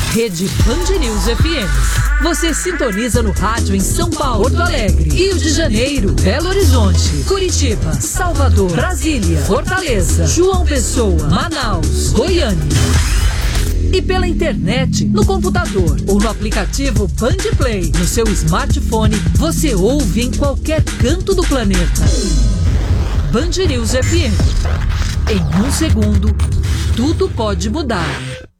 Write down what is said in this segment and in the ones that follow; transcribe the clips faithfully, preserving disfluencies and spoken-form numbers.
Rede Band News F M. Você sintoniza no rádio em São Paulo, Porto Alegre, Rio de Janeiro, Belo Horizonte, Curitiba, Salvador, Brasília, Fortaleza, João Pessoa, Manaus, Goiânia. E pela internet, no computador ou no aplicativo Band Play, no seu smartphone, você ouve em qualquer canto do planeta. Band News F M. Em um segundo, tudo pode mudar.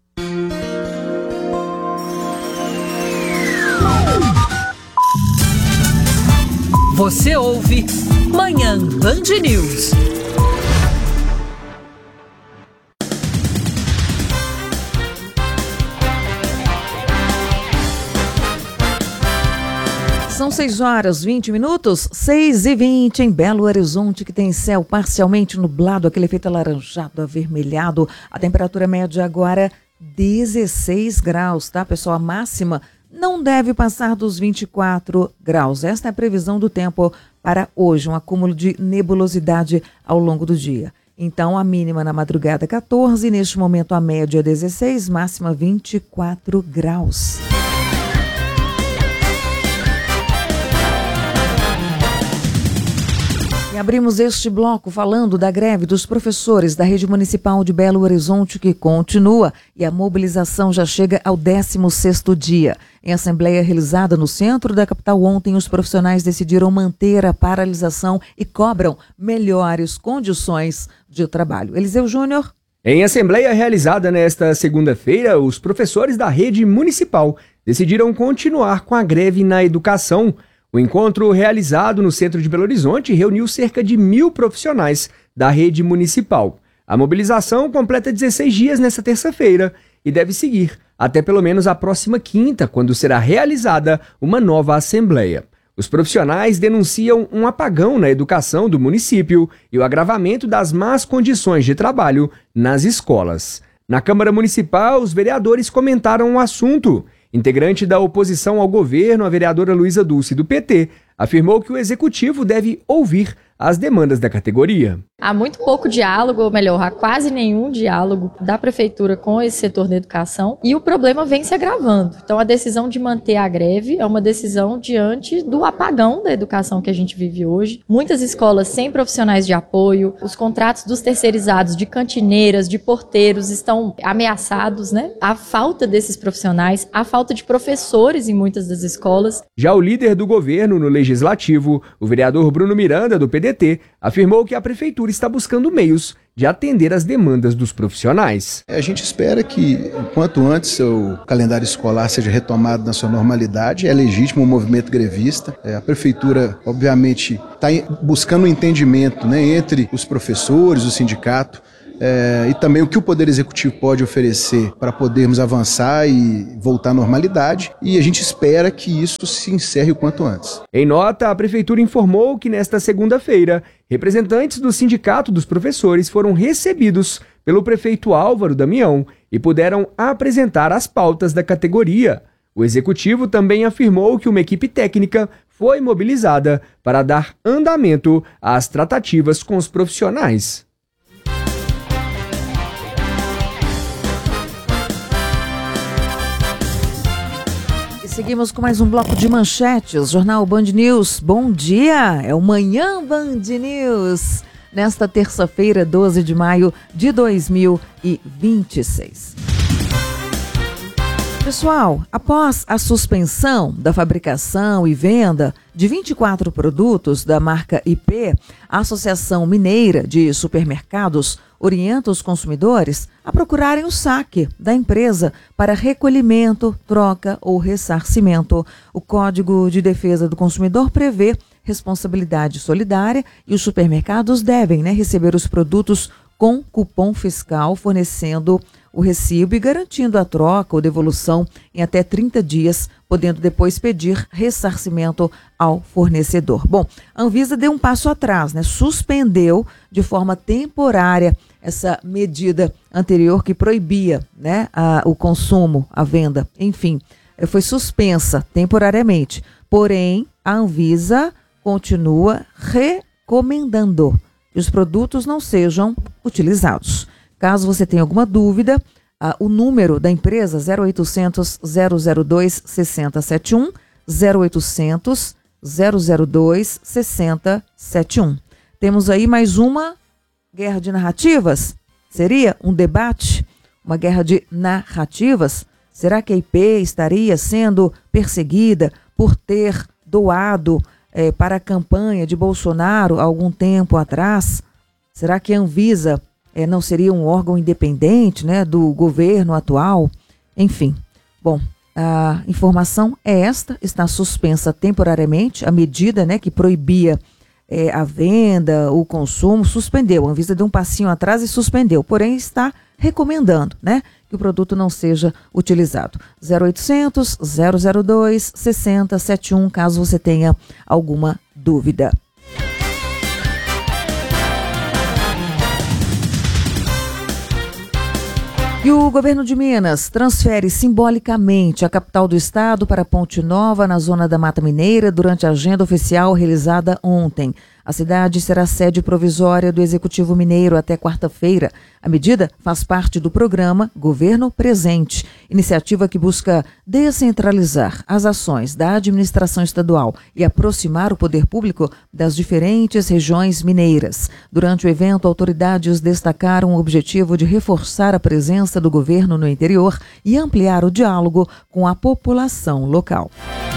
Você ouve Manhã Band News. São seis horas, vinte minutos, seis e vinte em Belo Horizonte, que tem céu parcialmente nublado, aquele efeito alaranjado, avermelhado. A temperatura média agora dezesseis graus, tá, pessoal? A máxima não deve passar dos vinte e quatro graus. Esta é a previsão do tempo para hoje, um acúmulo de nebulosidade ao longo do dia. Então, a mínima na madrugada quatorze, neste momento a média dezesseis, máxima vinte e quatro graus. E abrimos este bloco falando da greve dos professores da Rede Municipal de Belo Horizonte, que continua, e a mobilização já chega ao décimo sexto dia. Em assembleia realizada no centro da capital ontem, os profissionais decidiram manter a paralisação e cobram melhores condições de trabalho. Eliseu Júnior. Em assembleia realizada nesta segunda-feira, os professores da Rede Municipal decidiram continuar com a greve na educação. O encontro realizado no centro de Belo Horizonte reuniu cerca de mil profissionais da rede municipal. A mobilização completa dezesseis dias nesta terça-feira e deve seguir até pelo menos a próxima quinta, quando será realizada uma nova assembleia. Os profissionais denunciam um apagão na educação do município e o agravamento das más condições de trabalho nas escolas. Na Câmara Municipal, os vereadores comentaram o assunto. Integrante da oposição ao governo, a vereadora Luísa Dulce, do P T, afirmou que o executivo deve ouvir as demandas da categoria. Há muito pouco diálogo, ou melhor, há quase nenhum diálogo da prefeitura com esse setor da educação e o problema vem se agravando. Então a decisão de manter a greve é uma decisão diante do apagão da educação que a gente vive hoje. Muitas escolas sem profissionais de apoio, os contratos dos terceirizados de cantineiras, de porteiros estão ameaçados, né? A falta desses profissionais, a falta de professores em muitas das escolas. Já o líder do governo no Legislativo, o vereador Bruno Miranda, do P D T, afirmou que a prefeitura está buscando meios de atender às demandas dos profissionais. A gente espera que, quanto antes, o calendário escolar seja retomado na sua normalidade. É legítimo o movimento grevista. A prefeitura, obviamente, está buscando um entendimento, né, entre os professores, o sindicato, É, e também o que o Poder Executivo pode oferecer para podermos avançar e voltar à normalidade, e a gente espera que isso se encerre o quanto antes. Em nota, a Prefeitura informou que nesta segunda-feira, representantes do Sindicato dos Professores foram recebidos pelo prefeito Álvaro Damião e puderam apresentar as pautas da categoria. O Executivo também afirmou que uma equipe técnica foi mobilizada para dar andamento às tratativas com os profissionais. Seguimos com mais um bloco de manchetes, Jornal Band News. Bom dia, é o Manhã Band News, nesta terça-feira, doze de maio de dois mil e vinte e seis. Pessoal, após a suspensão da fabricação e venda de vinte e quatro produtos da marca I P, a Associação Mineira de Supermercados orienta os consumidores a procurarem o saque da empresa para recolhimento, troca ou ressarcimento. O Código de Defesa do Consumidor prevê responsabilidade solidária e os supermercados devem, né, receber os produtos com cupom fiscal, fornecendo o recibo e garantindo a troca ou devolução em até trinta dias, podendo depois pedir ressarcimento ao fornecedor. Bom, a Anvisa deu um passo atrás, né? Suspendeu de forma temporária essa medida anterior que proibia, né, a, o consumo, a venda, enfim, foi suspensa temporariamente. Porém, a Anvisa continua recomendando que os produtos não sejam utilizados. Caso você tenha alguma dúvida, ah, o número da empresa zero oitocentos, zero zero dois, seis zero sete um, zero oitocentos, zero zero dois, seis zero sete um. Temos aí mais uma guerra de narrativas? Seria um debate? Uma guerra de narrativas? Será que a I P estaria sendo perseguida por ter doado eh, para a campanha de Bolsonaro há algum tempo atrás? Será que a Anvisa eh, não seria um órgão independente, né, do governo atual? Enfim, bom, a informação é esta, está suspensa temporariamente, a medida, né, que proibia eh, a venda, o consumo, suspendeu. A Anvisa deu um passinho atrás e suspendeu, porém está recomendando, né, que o produto não seja utilizado. zero oitocentos, zero zero dois, seis zero sete um, caso você tenha alguma dúvida. E o governo de Minas transfere simbolicamente a capital do estado para Ponte Nova, na zona da Mata Mineira, durante a agenda oficial realizada ontem. A cidade será sede provisória do Executivo Mineiro até quarta-feira. A medida faz parte do programa Governo Presente, iniciativa que busca descentralizar as ações da administração estadual e aproximar o poder público das diferentes regiões mineiras. Durante o evento, autoridades destacaram o objetivo de reforçar a presença do governo no interior e ampliar o diálogo com a população local.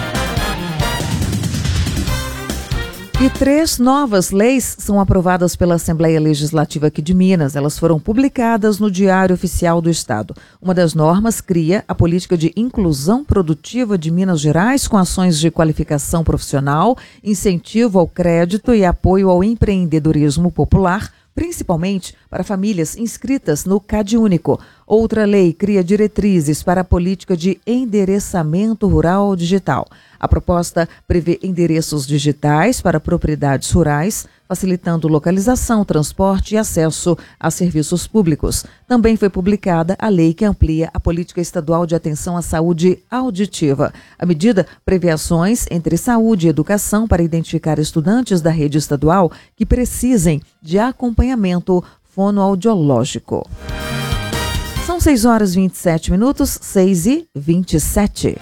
E três novas leis são aprovadas pela Assembleia Legislativa aqui de Minas. Elas foram publicadas no Diário Oficial do Estado. Uma das normas cria a política de inclusão produtiva de Minas Gerais com ações de qualificação profissional, incentivo ao crédito e apoio ao empreendedorismo popular, principalmente para famílias inscritas no CadÚnico. Outra lei cria diretrizes para a política de endereçamento rural digital. A proposta prevê endereços digitais para propriedades rurais, facilitando localização, transporte e acesso a serviços públicos. Também foi publicada a lei que amplia a política estadual de atenção à saúde auditiva. A medida prevê ações entre saúde e educação para identificar estudantes da rede estadual que precisem de acompanhamento fonoaudiológico. São seis horas e vinte e sete minutos, seis e vinte e sete.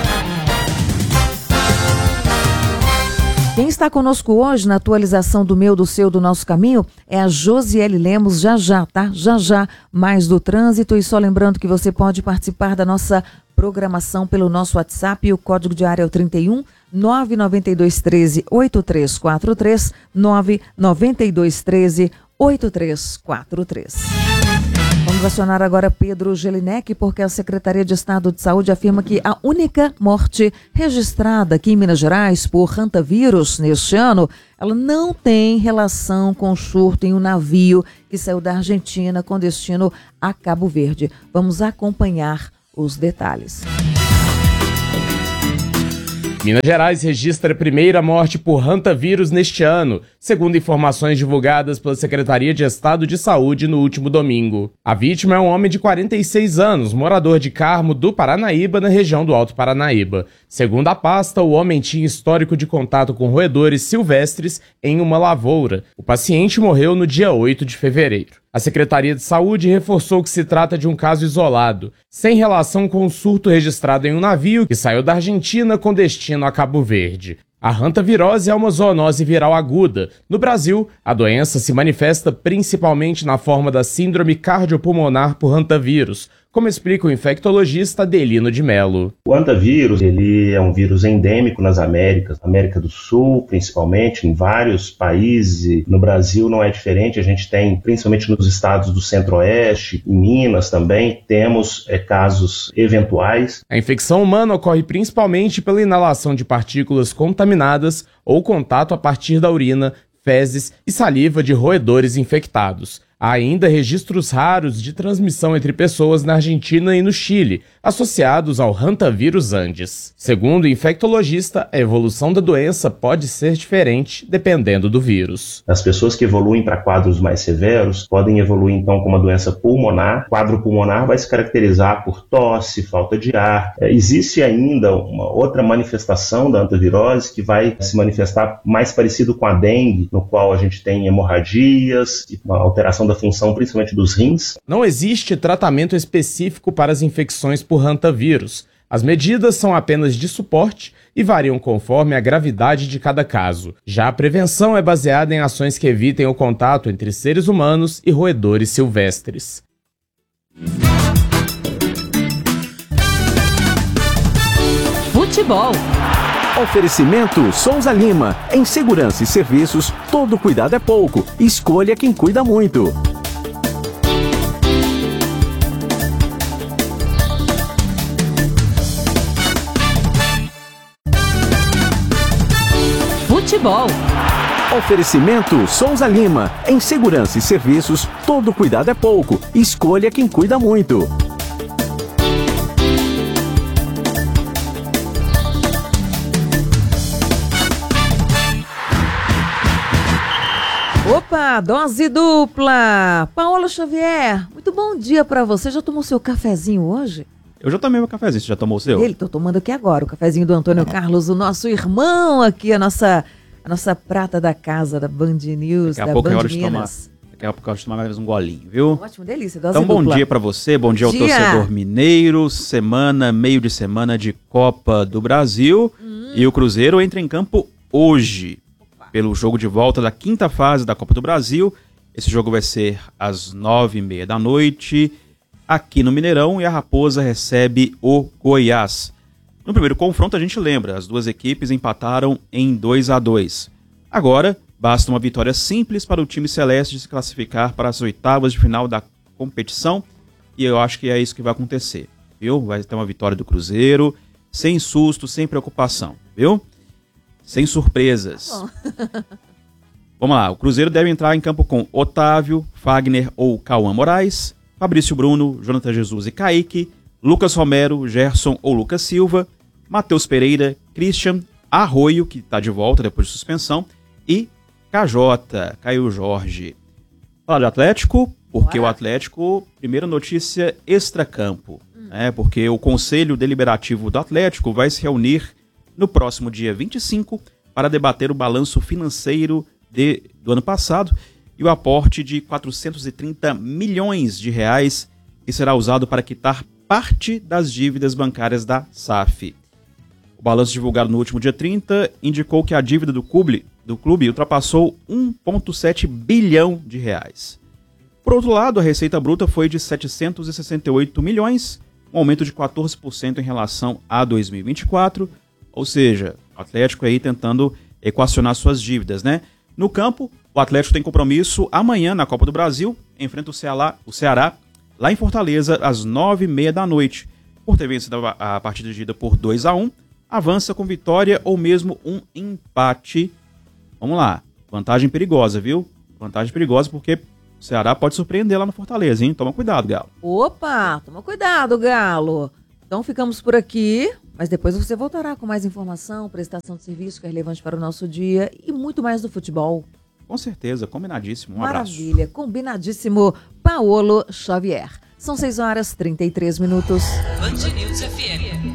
Quem está conosco hoje na atualização do meu, do seu, do nosso caminho é a Josiele Lemos, já já, tá? Já já, mais do trânsito. E só lembrando que você pode participar da nossa programação pelo nosso WhatsApp. O código de área é o trinta e um, nove nove dois um três, oito três quatro três, nove nove dois um três, oito três quatro três. Vamos acionar agora Pedro Gelinek, porque a Secretaria de Estado de Saúde afirma que a única morte registrada aqui em Minas Gerais por hantavírus neste ano, ela não tem relação com o surto em um navio que saiu da Argentina com destino a Cabo Verde. Vamos acompanhar os detalhes. Minas Gerais registra a primeira morte por hantavírus neste ano, segundo informações divulgadas pela Secretaria de Estado de Saúde no último domingo. A vítima é um homem de quarenta e seis anos, morador de Carmo do Paranaíba, na região do Alto Paranaíba. Segundo a pasta, o homem tinha histórico de contato com roedores silvestres em uma lavoura. O paciente morreu no dia oito de fevereiro. A Secretaria de Saúde reforçou que se trata de um caso isolado, sem relação com o surto registrado em um navio que saiu da Argentina com destino a Cabo Verde. A hantavirose é uma zoonose viral aguda. No Brasil, a doença se manifesta principalmente na forma da síndrome cardiopulmonar por hantavírus, como explica o infectologista Adelino de Mello. O hantavírus, ele é um vírus endêmico nas Américas, América do Sul principalmente, em vários países. No Brasil não é diferente, a gente tem, principalmente nos estados do Centro-Oeste, em Minas também, temos é, casos eventuais. A infecção humana ocorre principalmente pela inalação de partículas contaminadas ou contato a partir da urina, fezes e saliva de roedores infectados. Há ainda registros raros de transmissão entre pessoas na Argentina e no Chile, associados ao hantavírus Andes. Segundo o infectologista, a evolução da doença pode ser diferente dependendo do vírus. As pessoas que evoluem para quadros mais severos podem evoluir então com uma doença pulmonar. O quadro pulmonar vai se caracterizar por tosse, falta de ar. Existe ainda uma outra manifestação da hantavirose que vai se manifestar mais parecido com a dengue, no qual a gente tem hemorragias, uma alteração da da função principalmente dos rins. Não existe tratamento específico para as infecções por hantavírus. As medidas são apenas de suporte e variam conforme a gravidade de cada caso. Já a prevenção é baseada em ações que evitem o contato entre seres humanos e roedores silvestres. Futebol. Oferecimento Souza Lima. Em segurança e serviços, todo cuidado é pouco. Escolha quem cuida muito. Futebol. Oferecimento Souza Lima. Em segurança e serviços, todo cuidado é pouco. Escolha quem cuida muito. Opa, dose dupla! Paola Xavier, muito bom dia pra você. Já tomou seu cafezinho hoje? Eu já tomei meu cafezinho, você já tomou o seu? Ele, tô tomando aqui agora, o cafezinho do Antônio Carlos, o nosso irmão aqui, a nossa, a nossa prata da casa, da Band News, Daqui a da pouco é Band hora de tomar, Minas. daqui a pouco é hora de tomar mais um golinho, viu? Ótimo, delícia, dose Então, bom dupla. dia pra você, bom dia ao Dia. torcedor mineiro, semana, meio de semana de Copa do Brasil, hum. e o Cruzeiro entra em campo hoje, pelo jogo de volta da quinta fase da Copa do Brasil. Esse jogo vai ser às nove e meia da noite, aqui no Mineirão, e a Raposa recebe o Goiás. No primeiro confronto, a gente lembra, as duas equipes empataram em dois a dois. Agora, basta uma vitória simples para o time celeste se classificar para as oitavas de final da competição, e eu acho que é isso que vai acontecer, viu? Vai ter uma vitória do Cruzeiro, sem susto, sem preocupação, viu? Sem surpresas. Tá Vamos lá, o Cruzeiro deve entrar em campo com Otávio, Fagner ou Cauã Moraes, Fabrício Bruno, Jonathan Jesus e Kaique, Lucas Romero, Gerson ou Lucas Silva, Matheus Pereira, Christian, Arroio, que está de volta depois de suspensão, e K J, Caio Jorge. Fala de Atlético, porque Ué. o Atlético, primeira notícia, extracampo, hum. né, porque o Conselho Deliberativo do Atlético vai se reunir no próximo dia vinte e cinco para debater o balanço financeiro de, do ano passado e o aporte de quatrocentos e trinta milhões de reais que será usado para quitar parte das dívidas bancárias da S A F. O balanço divulgado no último dia trinta indicou que a dívida do clube, do clube ultrapassou um vírgula sete bilhão de reais. Por outro lado, a receita bruta foi de setecentos e sessenta e oito milhões, um aumento de quatorze por cento em relação a dois mil e vinte e quatro, ou seja, o Atlético aí tentando equacionar suas dívidas, né? No campo, o Atlético tem compromisso amanhã na Copa do Brasil, enfrenta o Ceará, o Ceará lá em Fortaleza, às nove e meia da noite. Por ter vencido a partida de ida por dois a um, avança com vitória ou mesmo um empate. Vamos lá, vantagem perigosa, viu? Vantagem perigosa porque o Ceará pode surpreender lá no Fortaleza, hein? Toma cuidado, Galo. Opa, toma cuidado, Galo. Então ficamos por aqui, mas depois você voltará com mais informação, prestação de serviço que é relevante para o nosso dia e muito mais do futebol. Com certeza, combinadíssimo. Um Maravilha, abraço. Combinadíssimo, Paolo Xavier. São seis horas e trinta e três minutos. Band News F M.